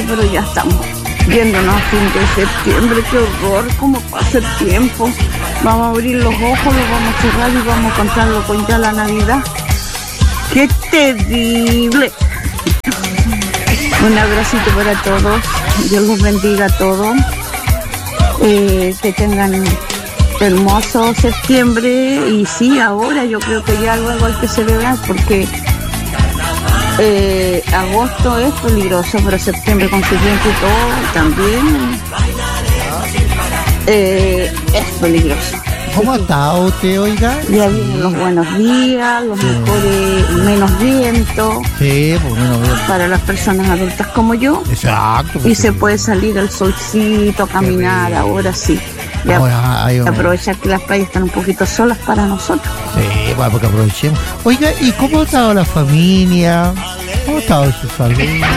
Oye, pero ya estamos viéndonos a fin de septiembre, qué horror, cómo pasa el tiempo. Vamos a abrir los ojos, los vamos a cerrar y vamos a contarlo con ya la Navidad. ¡Qué terrible! Un abracito para todos, Dios los bendiga a todos, que tengan hermoso septiembre. Y sí, ahora yo creo que ya luego hay que celebrar porque agosto es peligroso, pero septiembre con su viento y todo también es peligroso. ¿Cómo ha estado usted, oiga? Ya vienen los buenos días, los mejores, menos viento. Sí, pues menos viento. Para las personas adultas como yo. Exacto. Y se puede salir al solcito, a caminar, ahora sí. Aprovechar que las playas están un poquito solas para nosotros. Sí, para que aprovechemos. Oiga, ¿y cómo ha estado la familia? ¿Cómo ha estado su salud?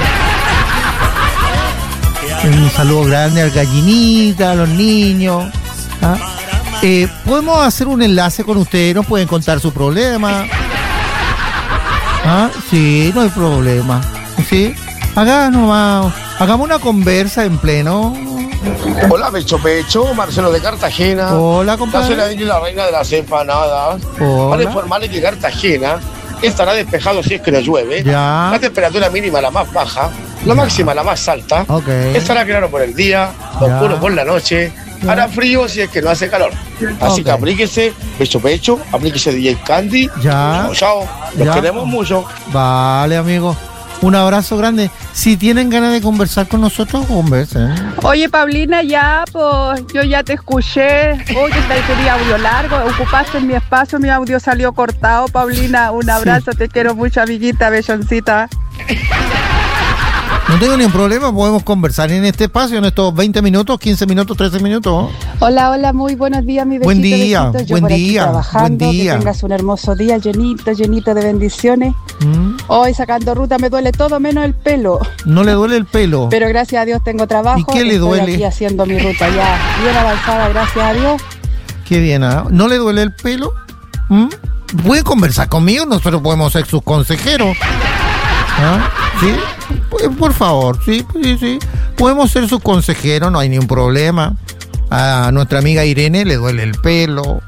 Un saludo grande al gallinita, a los niños. ¿Ah? ¿Podemos hacer un enlace con ustedes? ¿Nos pueden contar su problema? ¿Ah? Sí, no hay problema. ¿Sí? Hagamos una conversa en pleno. Hola, Pecho, Marcelo de Cartagena. Hola, compadre. La soy la reina de las empanadas. Hola. Para informarles que Cartagena estará despejado si es que no llueve. Ya. La temperatura mínima la más baja, la máxima la más alta. Okay. Estará claro por el día, oscuro por la noche. Ya. Hará frío si es que no hace calor. Así que aplíquese, Pecho, aplíquese DJ Candy. Ya. Chao. Los queremos mucho. Vale, amigo. Un abrazo grande. Si tienen ganas de conversar con nosotros, conversen. Oye, Paulina, ya, pues, yo ya te escuché. Oye, quería audio largo. Ocupaste mi espacio, mi audio salió cortado, Paulina. Un abrazo, sí. Te quiero mucho, amiguita, belloncita. No tengo ningún problema, podemos conversar en este espacio, en estos 20 minutos, 15 minutos, 13 minutos. Hola, muy buenos días, mi besito. Buen día, besito. Yo buen día, trabajando, buen día. Que tengas un hermoso día, llenito de bendiciones. Hoy sacando ruta me duele todo menos el pelo. ¿No le duele el pelo? Pero gracias a Dios tengo trabajo. ¿Y qué le duele? Estoy aquí haciendo mi ruta ya bien avanzada, gracias a Dios. Qué bien, ¿eh? ¿No le duele el pelo? Pueden conversar conmigo, nosotros podemos ser sus consejeros. ¿Ah? ¿Sí? Por favor, sí. Podemos ser sus consejeros, no hay ningún problema. A nuestra amiga Irene le duele el pelo.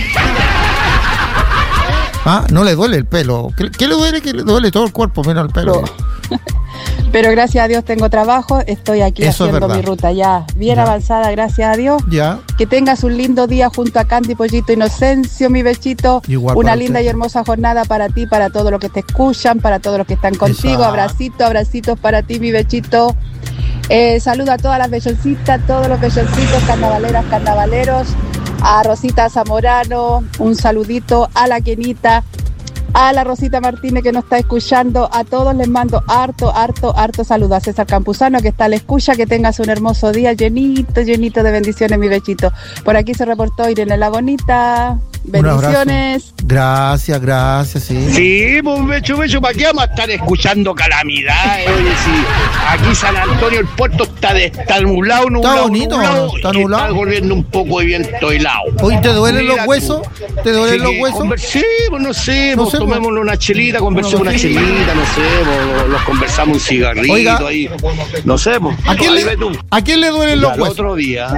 No le duele el pelo. ¿Qué le duele? Que le duele todo el cuerpo, menos el pelo. Pero gracias a Dios tengo trabajo, estoy aquí haciendo mi ruta ya bien avanzada, gracias a Dios. Ya. Que tengas un lindo día junto a Candy, Pollito, Inocencio, mi bechito. Igual una linda y hermosa jornada para ti, para todos los que te escuchan, para todos los que están contigo. Abracitos para ti, mi bechito. Saludo a todas las belloncitas, todos los belloncitos, carnavaleros, a Rosita Zamorano, un saludito a la Kenita, a la Rosita Martínez que nos está escuchando, a todos les mando harto saludo, a César Campuzano que está a la escucha, que tengas un hermoso día llenito de bendiciones, mi bechito. Por aquí se reportó Irene la Bonita, bendiciones. Gracias, sí. Sí, pues Becho, ¿para qué vamos a estar escuchando calamidades? Oye, sí, aquí San Antonio, el puerto está nublado. Está bonito, está nublado. Está volviendo un poco de viento helado. Oye, ¿te duelen los huesos? ¿Te duelen los huesos? Sí, pues no sé, tomémosle una chelita, conversemos una chelita, no sé, los conversamos un cigarrito. Oiga, ahí, no sé, pues. ¿A quién le duelen los huesos? Otro día.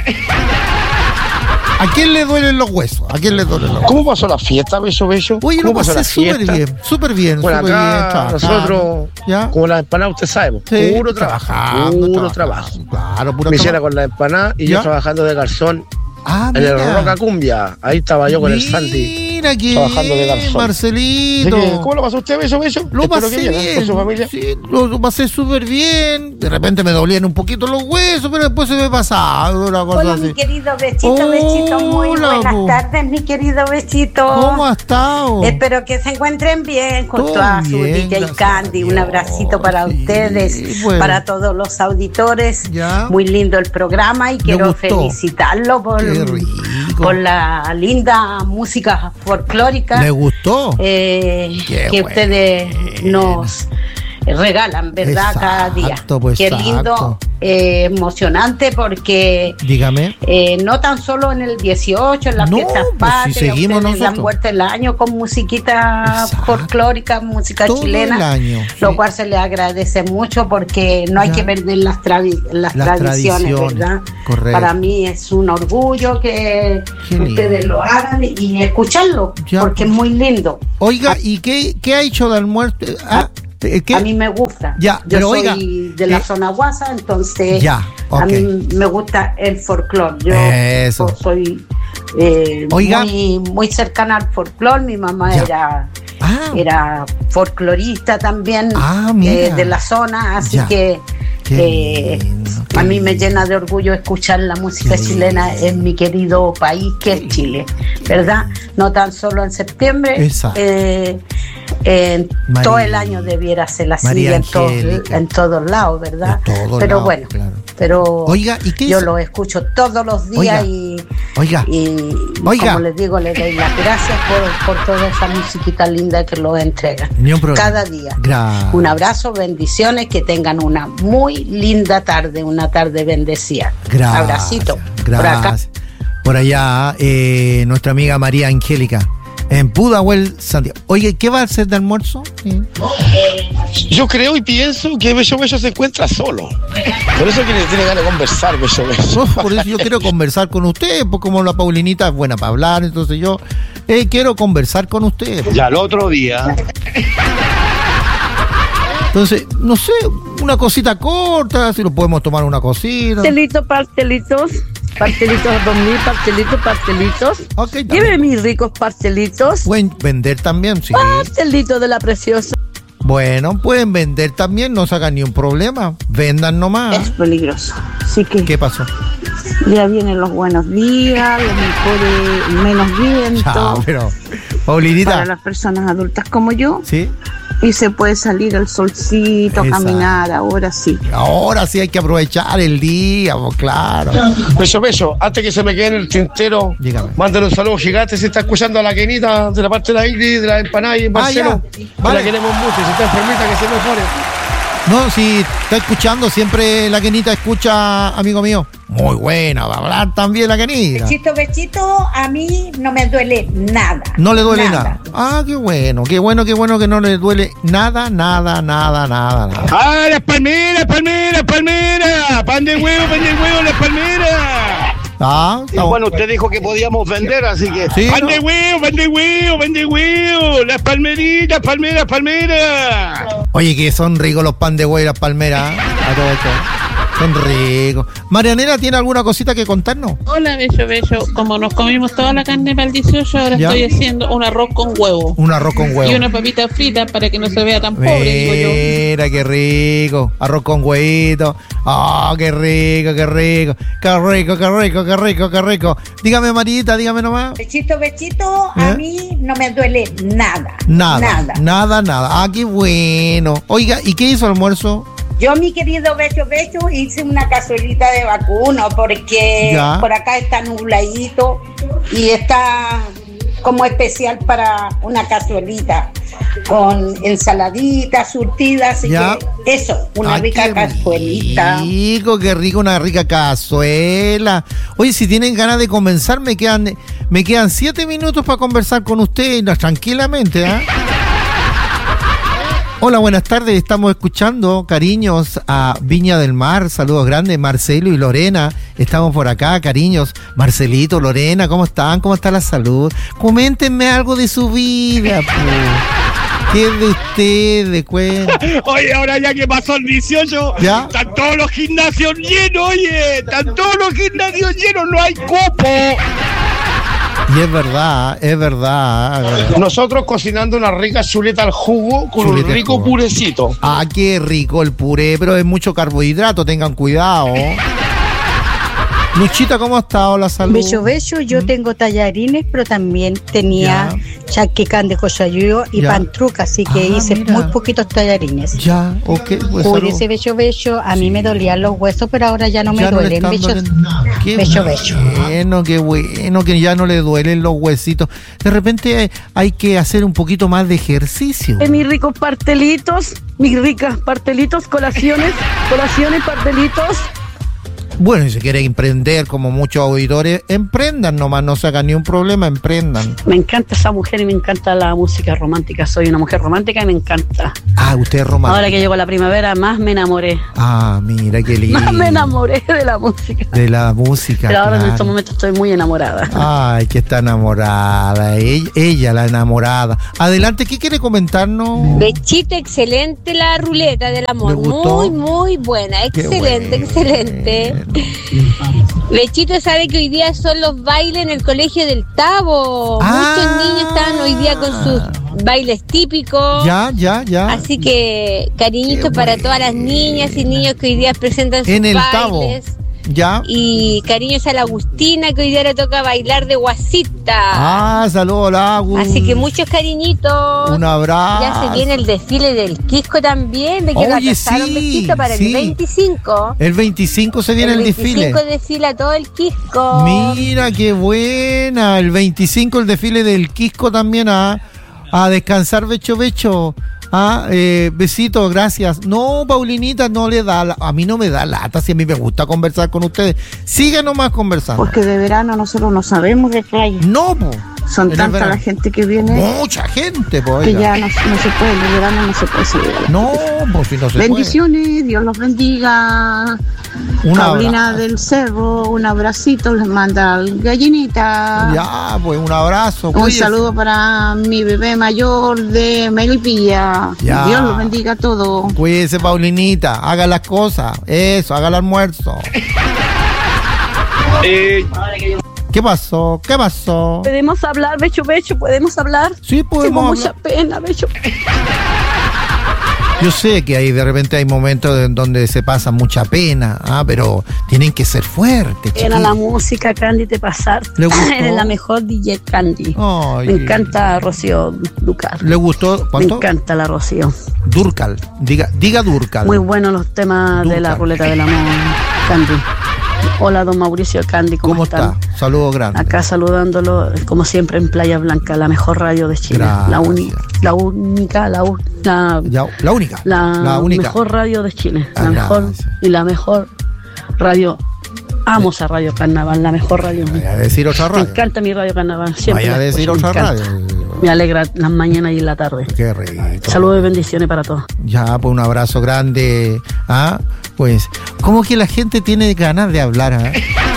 ¿A quién le duelen los huesos? ¿Cómo pasó la fiesta, Becho? Oye, lo pasé súper bien. Bueno, acá nosotros, ¿ya? Como las empanadas, usted sabe, sí, puro trabajo. Claro, puro me hiciera con las empanadas y yo trabajando de garzón en el Roca Cumbia. Ahí estaba yo con el Santi. Mira aquí, trabajando de garzón. Marcelito. ¿Cómo lo pasó usted, Becho? Lo pasé bien. ¿Con su familia? Sí, lo pasé súper bien. De repente me dolían un poquito los huesos, pero después se me pasaba una cosa Hola, así. Mi querido Bechito, muy buenas tardes, mi querido Bechito. ¿Cómo has estado? Espero que se encuentren bien junto a su DJ Candy. Un abracito para ustedes, para todos los auditores. ¿Ya? Muy lindo el programa y quiero felicitarlo por la linda música folclórica. ¿Le gustó? Que ustedes nos regalan, ¿verdad? Exacto, cada día. pues, qué lindo, emocionante porque dígame. No tan solo en el 18, en las fiestas patrias, si seguimos ustedes dan nosotros vuelta el año con musiquita folclórica, música todo chilena, el año, lo cual se le agradece mucho porque no hay que perder las tradiciones, ¿verdad? Correcto. Para mí es un orgullo que ustedes lo hagan y escucharlo, porque es muy lindo. Oiga, ¿y qué ha hecho de almuerzo? A mí me gusta. Ya, yo pero soy oiga, de la zona Guasa, entonces a mí me gusta el folclore. Yo soy muy cercana al folclore. Mi mamá era folclorista también, de la zona, así que a mí me llena de orgullo escuchar la música chilena en mi querido país que es Chile, ¿verdad? No tan solo en septiembre, todo el año debiera ser así en todos lados, ¿verdad? Pero bueno, claro. Pero oiga, yo lo escucho todos los días y como les digo, les doy las gracias por toda esa musiquita linda que lo entregan cada día. Un abrazo, bendiciones, que tengan una muy linda tarde, una tarde bendecida. Abracito. Gracias. Por allá, nuestra amiga María Angélica, en Pudahuel, Santiago. Oye, ¿qué va a hacer de almuerzo? Yo creo y pienso que Bello Bello se encuentra solo. Por eso que tiene ganas de conversar, Bello Bello. Por eso yo quiero conversar con usted, porque como la Paulinita es buena para hablar, entonces yo quiero conversar con usted. Ya el otro día. Entonces, no sé, una cosita corta, si lo podemos tomar una cosita. Pastelitos, 2000 pastelitos. Okay, lleve mis ricos pastelitos. Pueden vender también, sí. Pastelitos de la preciosa. Bueno, pueden vender también, no se hagan ni un problema. Vendan nomás. Es peligroso. Así que. ¿Qué pasó? Ya vienen los buenos días, los mejores, menos viento. Pero, Paulinita. Para las personas adultas como yo. Sí. Y se puede salir al solcito, caminar, ahora sí. Ahora sí hay que aprovechar el día, pues claro. Bello, antes que se me quede en el tintero, mándale un saludo gigante. Se está escuchando a la Kenita de la parte de la Ingrid, de la empanada y en Barcelona. La queremos mucho, si está enfermita que se mejore. No, si está escuchando, siempre la Kenita escucha, amigo mío. Muy buena, va a hablar también la Kenita. Bechito, a mí no me duele nada. No le duele nada. Ah, qué bueno que no le duele nada. ¡Ah, las palmeras! ¡Pan de huevo, las palmeras! Bueno, usted dijo que podíamos vender, así que... ¿Sí, ¡Pan de huevo! ¡Las palmeritas, palmeras! Oye, que son ricos los pan de huevo y las palmeras. A todo esto. Son ricos. Marianela, ¿tiene alguna cosita que contarnos? Hola, Bello. Como nos comimos toda la carne para el 18, ahora estoy haciendo un arroz con huevo. Un arroz con huevo. Y una papita frita para que no se vea tan pobre, digo yo. Mira, qué rico. Arroz con huevito. Ah, qué rico. Qué rico. Dígame, Marita, dígame nomás. Bechito, a mí no me duele nada. Nada. Ah, qué bueno. Oiga, ¿y qué hizo el almuerzo? Yo, mi querido Bello, hice una cazuelita de vacuno porque por acá está nubladito y está como especial para una cazuelita con ensaladita, surtida, así que eso, una rica cazuelita. Qué rico, una rica cazuela. Oye, si tienen ganas de conversar, me quedan 7 minutos para conversar con ustedes tranquilamente, ¿eh? Hola, buenas tardes, estamos escuchando, cariños, a Viña del Mar, saludos grandes, Marcelo y Lorena, estamos por acá, cariños, Marcelito, Lorena, ¿cómo están? ¿Cómo está la salud? Coméntenme algo de su vida, pues. ¿Qué es de ustedes? Cuenta. Oye, ahora ya que pasó el 18, están todos los gimnasios llenos, no hay cupo. Y es verdad. Nosotros cocinando una rica chuleta al jugo con un rico purecito. Ah, qué rico el puré, pero es mucho carbohidrato, tengan cuidado. Luchita, ¿cómo está? Hola, salud. Bello, yo tengo tallarines, pero también tenía chaquicán de cochayuyo y pantruca, así que hice muy poquitos tallarines. Ya, ok. Pues ese bello, a mí me dolían los huesos, pero ahora ya no me duelen. Bello. Bueno, qué bueno que ya no le duelen los huesitos. De repente hay que hacer un poquito más de ejercicio. Mis ricos partelitos, mis ricas partelitos, colaciones, partelitos. Bueno, y si quieren emprender como muchos auditores, emprendan nomás, no se hagan ni un problema, emprendan. Me encanta esa mujer y me encanta la música romántica. Soy una mujer romántica y me encanta. Ah, usted es romántica. Ahora que llegó la primavera, más me enamoré. Ah, mira qué lindo. Más me enamoré de la música. De la música, pero ahora en estos momentos estoy muy enamorada. Ay, que está enamorada. Ella la enamorada. Adelante, ¿qué quiere comentarnos? Bechito, excelente la ruleta del amor. Muy, muy buena. Excelente. Bechito sabe que hoy día son los bailes en el colegio del Tabo. Muchos niños están hoy día con sus bailes típicos. Ya. Así que cariñitos para todas las niñas y niños que hoy día presentan sus en el bailes. Tabo. Ya. Y cariños a la Agustina, que hoy día le toca bailar de guasita. Saludos a la Agus. Así que muchos cariñitos. Un abrazo. Ya se viene el desfile del Quisco también, de que lo atrasaron, Bechito, para el 25. El 25 se viene el desfile. El 25 desfila todo el Quisco. Mira qué buena. El 25 el desfile del Quisco también. A descansar, Becho. Besitos, gracias. No, Paulinita, no le da, a mí no me da lata, si a mí me gusta conversar con ustedes. Sigue nomás conversando. Porque de verano nosotros no sabemos de playa. No, po. Son tanta la gente que viene. Mucha gente, po. Que ya no se puede, en el verano no se puede salir. No, pues si no se bendiciones, puede. Dios los bendiga. Paulina del Cerro, un abracito, les manda al Gallinita. Ya, pues un abrazo. Un saludo para mi bebé mayor de Melipilla. Ya. Dios los bendiga a todos. Cuídese, Paulinita, haga las cosas. Eso, haga el almuerzo. ¿Qué pasó? ¿Podemos hablar, Becho? ¿Podemos hablar? Sí, podemos hablar. Tengo mucha pena, Becho. Yo sé que de repente hay momentos en donde se pasa mucha pena, pero tienen que ser fuertes. Era la música, Candy, te pasaste. ¿Le gustó? Eres la mejor DJ, Candy. Ay. Me encanta Rocío Dúrcal. ¿Le gustó? ¿Cuánto? Me encanta la Rocío. Dúrcal, diga Dúrcal. Muy buenos los temas Dúrcal. De la ruleta del amor, Candy. Hola, don Mauricio Candy, ¿cómo está? Saludos grandes. Acá saludándolo, como siempre, en Playa Blanca, la mejor radio de Chile. Gracias. La única. La mejor radio de Chile. La mejor radio. Amo esa radio Carnaval, la mejor radio. Vaya a decir otra radio. Me encanta mi radio Carnaval. Siempre vaya a decir otra radio. Me alegra las mañanas y en la tarde. Qué rico. Saludos y bendiciones para todos. Ya, pues un abrazo grande. Pues, ¿cómo que la gente tiene ganas de hablar?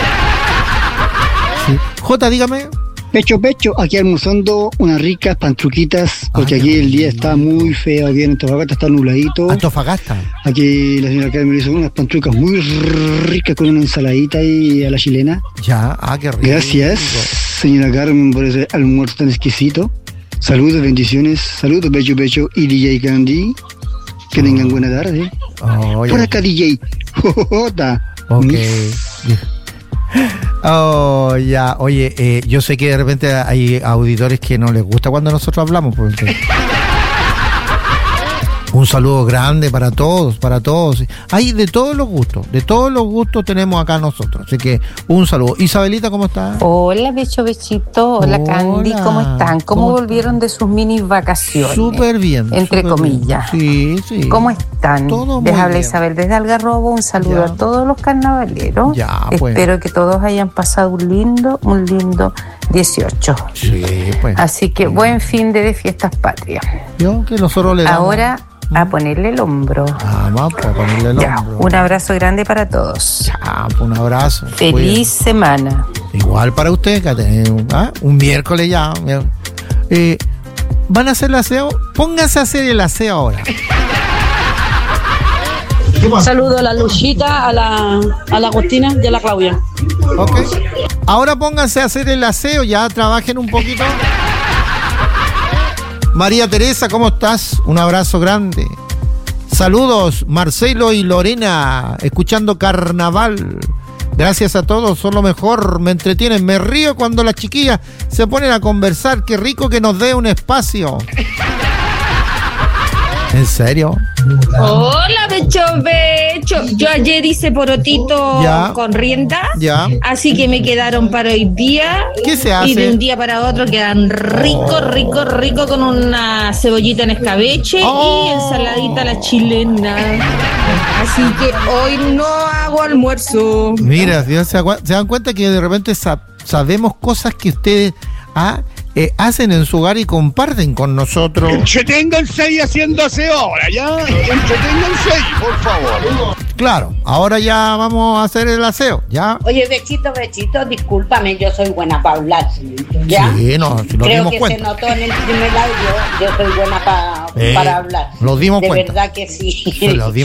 Sí. Jota, dígame. Pecho, aquí almorzando unas ricas pantruquitas, porque aquí el día está muy feo, aquí en Antofagasta está nubladito. ¿Antofagasta? Aquí la señora Carmen me hizo unas pantrucas muy ricas con una ensaladita y a la chilena. Ya, qué rico. Gracias, señora Carmen, por ese almuerzo tan exquisito. Saludos, bendiciones, saludos, Pecho y DJ Candy. Que tengan buena tarde. Por acá, DJ. Jota. Ok. Ya. Oye, yo sé que de repente hay auditores que no les gusta cuando nosotros hablamos. Porque... Un saludo grande para todos. Hay de todos los gustos tenemos acá nosotros. Así que un saludo. Isabelita, ¿cómo estás? Hola, Bechito. Hola, Candy, ¿cómo están? ¿Cómo volvieron de sus mini vacaciones? Súper bien. Entre comillas. Bien. Sí. ¿Cómo están? Todo Les muy habla bien. Isabel desde Algarrobo. Un saludo a todos los carnavaleros. Espero que todos hayan pasado un lindo 18. Sí, pues. Así que buen fin de fiestas patrias. Yo que nosotros le damos. Ahora a ponerle el hombro. Vamos a ponerle el hombro. Un abrazo grande para todos. Un abrazo. Feliz semana. Igual para usted, que un miércoles ya. ¿Van a hacer el aseo? Pónganse a hacer el aseo ahora. Saludo a la Luchita, a la Agustina y a la Claudia. Ok. Ahora pónganse a hacer el aseo, ya trabajen un poquito. María Teresa, ¿cómo estás? Un abrazo grande. Saludos, Marcelo y Lorena, escuchando Carnaval. Gracias a todos, son lo mejor, me entretienen, me río cuando las chiquillas se ponen a conversar, qué rico que nos dé un espacio. ¿En serio? Hola, Becho. Yo ayer hice porotito con rienda, así que me quedaron para hoy día. ¿Qué se hace? Y de un día para otro quedan rico con una cebollita en escabeche y ensaladita a la chilena. Así que hoy no hago almuerzo. Mira, se dan cuenta que de repente sabemos cosas que ustedes hacen en su hogar y comparten con nosotros. Entreténganse ahí haciendo aseo ahora, ya. Entreténganse ahí, por favor. Claro, ahora ya vamos a hacer el aseo, ¿ya? Oye, Bechito, discúlpame, yo soy buena para hablar, ¿ya? Sí, nos creo dimos que cuenta. Se notó en el primer audio, yo soy buena para hablar. Nos dimos cuenta. De verdad que sí. Se lo dimos